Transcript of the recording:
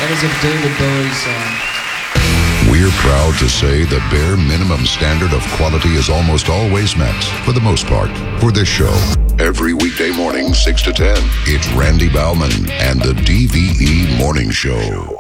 That was a David Bowie song. We're proud to say the bare minimum standard of quality is almost always met, for the most part, for this show. Every weekday morning, 6 to 10, it's Randy Bauman and the DVE Morning Show.